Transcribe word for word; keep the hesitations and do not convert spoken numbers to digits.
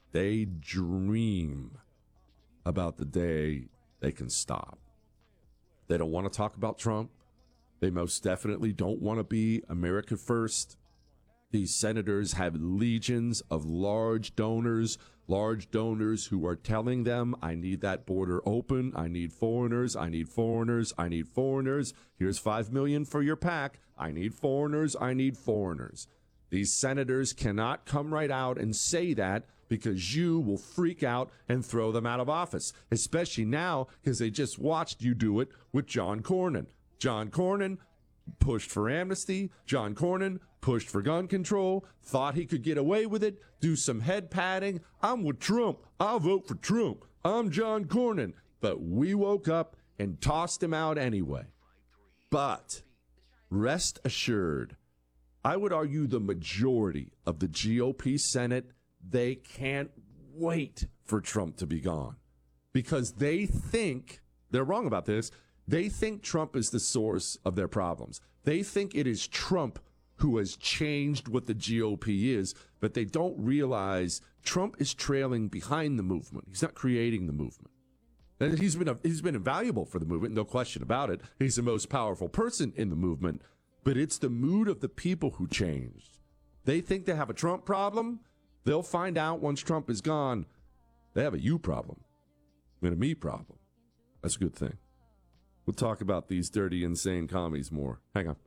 They dream about the day they can stop. They don't want to talk about Trump. They most definitely don't want to be America first. These senators have legions of large donors, large donors who are telling them, I need that border open. I need foreigners. I need foreigners. I need foreigners. Here's five million for your PAC. I need foreigners. I need foreigners. These senators cannot come right out and say that because you will freak out and throw them out of office, especially now because they just watched you do it with John Cornyn. John Cornyn pushed for amnesty. John Cornyn pushed for gun control, thought he could get away with it, do some head patting. I'm with Trump. I'll vote for Trump. I'm John Cornyn. But we woke up and tossed him out anyway. But rest assured, I would argue the majority of the G O P Senate, they can't wait for Trump to be gone because they think, they're wrong about this, they think Trump is the source of their problems. They think it is Trump who has changed what the G O P is, but they don't realize Trump is trailing behind the movement. He's not creating the movement. And he's been a, he's been invaluable for the movement, no question about it. He's the most powerful person in the movement, but it's the mood of the people who changed. They think they have a Trump problem. They'll find out once Trump is gone, they have a you problem and a me problem. That's a good thing. We'll talk about these dirty, insane commies more. Hang on.